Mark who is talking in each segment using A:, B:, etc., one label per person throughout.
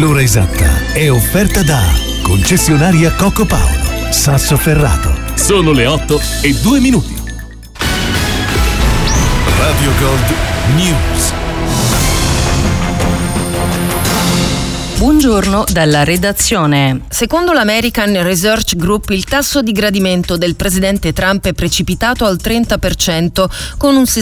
A: L'ora esatta è offerta da Concessionaria Coco Paolo, Sassoferrato.
B: Sono le 8:02.
A: Radio Gold News.
C: Buongiorno dalla redazione. Secondo l'American Research Group, il tasso di gradimento del presidente Trump è precipitato al 30%, con un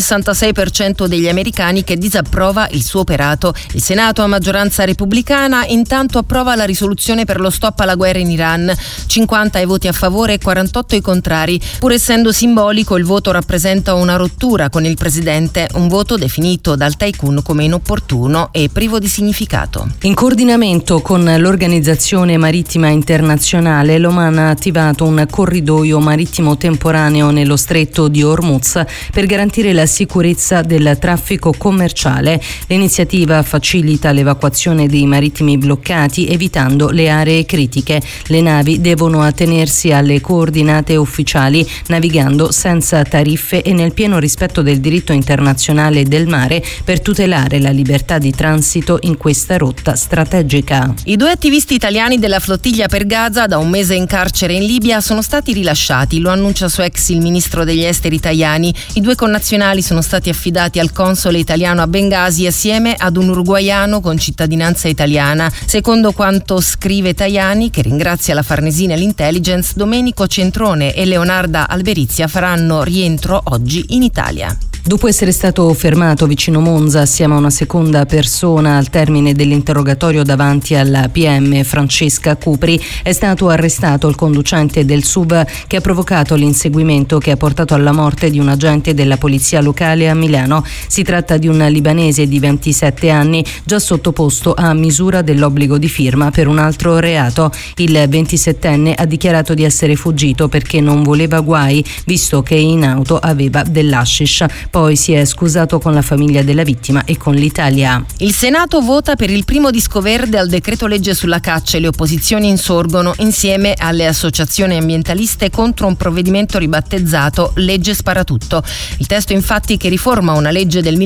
C: 66% degli americani che disapprova il suo operato. Il Senato, a maggioranza repubblicana, intanto approva la risoluzione per lo stop alla guerra in Iran. 50 i voti a favore e 48 i contrari. Pur essendo simbolico, il voto rappresenta una rottura con il presidente, un voto definito dal tycoon come inopportuno e privo di significato.
D: In coordinamento con l'Organizzazione Marittima Internazionale, l'Oman ha attivato un corridoio marittimo temporaneo nello stretto di Hormuz per garantire la sicurezza del traffico commerciale. L'iniziativa facilita l'evacuazione dei marittimi bloccati, evitando le aree critiche. Le navi devono attenersi alle coordinate ufficiali, navigando senza tariffe e nel pieno rispetto del diritto internazionale del mare, per tutelare la libertà di transito in questa rotta strategica.
C: I 2 attivisti italiani della flottiglia per Gaza, da un mese in carcere in Libia, sono stati rilasciati, lo annuncia su X il ministro degli esteri Tajani. I 2 connazionali sono stati affidati al console italiano a Bengasi assieme ad un uruguaiano con cittadinanza italiana. Secondo quanto scrive Tajani, che ringrazia la Farnesina e l'Intelligence, Domenico Centrone e Leonarda Alberizia faranno rientro oggi in Italia.
D: Dopo essere stato fermato vicino Monza assieme a una seconda persona al termine dell'interrogatorio davanti alla PM Francesca Cupri, è stato arrestato il conducente del SUV che ha provocato l'inseguimento che ha portato alla morte di un agente della polizia locale a Milano. Si tratta di un libanese di 27 anni, già sottoposto a misura dell'obbligo di firma per un altro reato. Il 27enne ha dichiarato di essere fuggito perché non voleva guai, visto che in auto aveva dell'hashish. Poi si è scusato con la famiglia della vittima e con l'Italia.
C: Il Senato vota per il primo disco verde al decreto legge sulla caccia e le opposizioni insorgono insieme alle associazioni ambientaliste contro un provvedimento ribattezzato Legge Sparatutto. Il testo, infatti, che riforma una legge del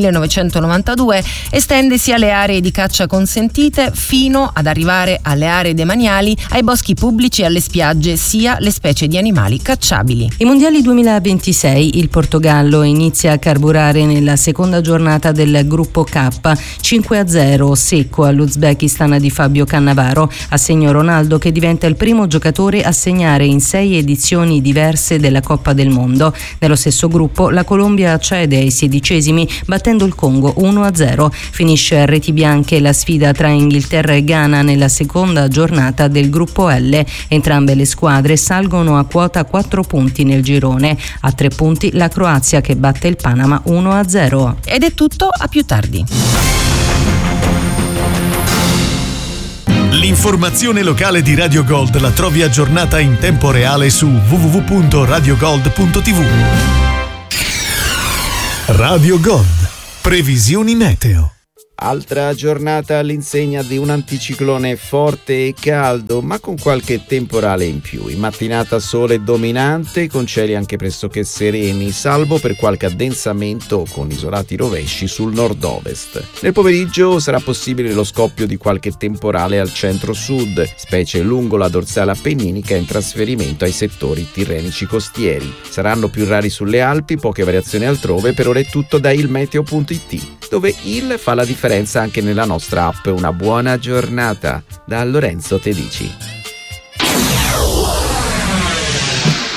C: 1992, estende sia le aree di caccia consentite fino ad arrivare alle aree demaniali, ai boschi pubblici e alle spiagge, sia le specie di animali cacciabili.
D: I mondiali 2026, il Portogallo inizia a carburare nella seconda giornata del gruppo K, 5-0 secco all'Uzbekistan di Fabio Cannavaro, a segno Ronaldo, che diventa il primo giocatore a segnare in 6 edizioni diverse della Coppa del Mondo. Nello stesso gruppo la Colombia accede ai 16esimi battendo il Congo 1-0. Finisce a reti bianche la sfida tra Inghilterra e Ghana nella seconda giornata del gruppo L. Entrambe le squadre salgono a quota 4 punti nel girone. A 3 punti la Croazia, che batte il Panama 1-0.
C: Ed è tutto, a più tardi.
A: L'informazione locale di Radio Gold la trovi aggiornata in tempo reale su www.radiogold.tv. Radio Gold. Previsioni meteo.
E: Altra giornata all'insegna di un anticiclone forte e caldo, ma con qualche temporale in più. In mattinata sole dominante, con cieli anche pressoché sereni, salvo per qualche addensamento con isolati rovesci sul nord-ovest. Nel pomeriggio sarà possibile lo scoppio di qualche temporale al centro-sud, specie lungo la dorsale appenninica in trasferimento ai settori tirrenici costieri. Saranno più rari sulle Alpi, poche variazioni altrove. Per ora è tutto da ilmeteo.it, dove il fa la differenza anche nella nostra app. Una buona giornata da Lorenzo Tedici.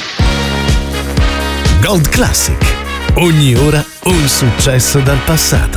A: Gold Classic. Ogni ora un successo dal passato.